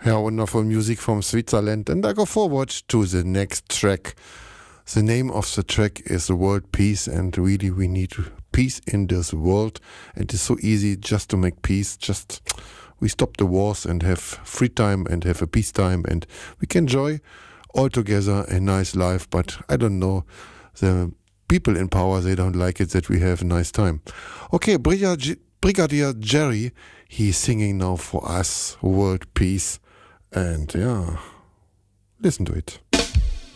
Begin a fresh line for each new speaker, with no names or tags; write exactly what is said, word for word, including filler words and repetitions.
Yeah, wonderful music from Switzerland. And I go forward to the next track. The name of the track is World Peace, and really we need peace in this world. And it's so easy just to make peace. Just we stop the wars and have free time and have a peace time, and we can enjoy all together a nice life. But I don't know, the people in power, they don't like it that we have a nice time. Okay, Brigadier, Brigadier Jerry, he's singing now for us World Peace. And yeah, listen to it.